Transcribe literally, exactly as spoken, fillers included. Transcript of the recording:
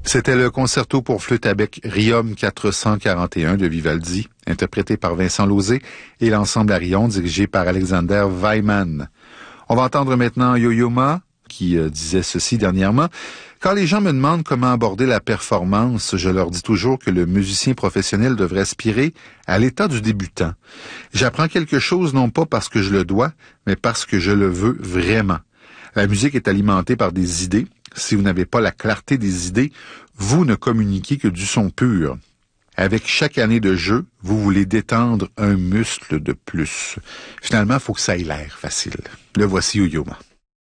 C'était le concerto pour flûte à bec Riom quatre cent quarante et un de Vivaldi, interprété par Vincent Lauzé, et l'ensemble Arion dirigé par Alexander Weimann. On va entendre maintenant Yo-Yo Ma, qui euh, disait ceci dernièrement. Quand les gens me demandent comment aborder la performance, je leur dis toujours que le musicien professionnel devrait aspirer à l'état du débutant. J'apprends quelque chose non pas parce que je le dois, mais parce que je le veux vraiment. La musique est alimentée par des idées. Si vous n'avez pas la clarté des idées, vous ne communiquez que du son pur. Avec chaque année de jeu, vous voulez détendre un muscle de plus. Finalement, il faut que ça ait l'air facile. Le voici Yo-Yo Ma.